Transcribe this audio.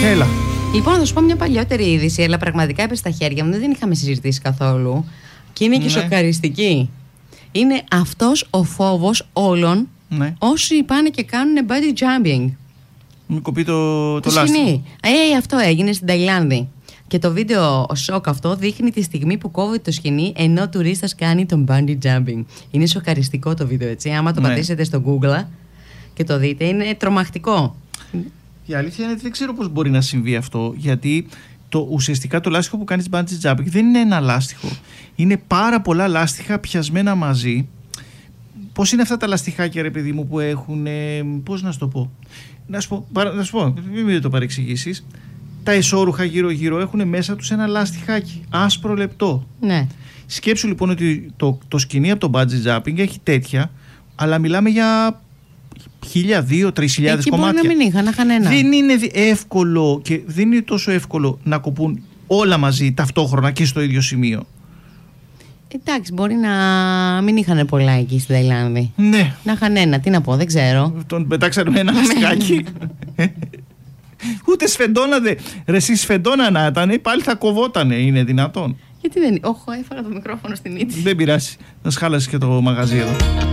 Έλα. Λοιπόν, θα σου πω μια παλιότερη είδηση, αλλά πραγματικά έπεσε στα χέρια μου. Δεν την είχαμε συζητήσει καθόλου. Και είναι και σοκαριστική. Είναι αυτός ο φόβος όλων όσοι πάνε και κάνουν bungee jumping. Μην κοπεί το λάστιχο. Αυτό έγινε στην Ταϊλάνδη. Και το βίντεο σοκ αυτό δείχνει τη στιγμή που κόβεται το σκηνή ενώ ο τουρίστας κάνει τον bungee jumping. Είναι σοκαριστικό το βίντεο, έτσι. Άμα το πατήσετε στο Google και το δείτε, είναι τρομακτικό. Η αλήθεια είναι ότι δεν ξέρω πώς μπορεί να συμβεί αυτό, γιατί ουσιαστικά το λάστιχο που κάνεις bungee jumping δεν είναι ένα λάστιχο. Είναι πάρα πολλά λάστιχα πιασμένα μαζί. Πώς είναι αυτά τα λαστιχάκια, ρε παιδί μου, που έχουν. Πώς να σου το πω. Να σου πω, μην το παρεξηγήσεις. Τα ισόρουχα γύρω-γύρω έχουν μέσα τους ένα λαστιχάκι. Άσπρο λεπτό. Ναι. Σκέψου λοιπόν ότι το σκηνή από το bungee jumping έχει τέτοια, αλλά μιλάμε για 1.000, 2.000, 3.000 κομμάτια. Μπορεί να μην είχαν ένα. Δεν είναι εύκολο και δεν είναι τόσο εύκολο να κοπούν όλα μαζί ταυτόχρονα και στο ίδιο σημείο. Εντάξει, μπορεί να μην είχαν πολλά εκεί στην Ταϊλάνδη. Ναι. Να είχαν ένα, τι να πω, δεν ξέρω. Τον πετάξανε ένα λαστιχάκι. Ούτε σφεντώνατε. Ρε, εσύ σφεντώνα να ήταν, πάλι θα κοβότανε. Είναι δυνατόν? Γιατί δεν. Όχι, έφαγα το μικρόφωνο στη μύτη. Δεν πειράζει. Θα σχάλασε και το μαγαζί εδώ.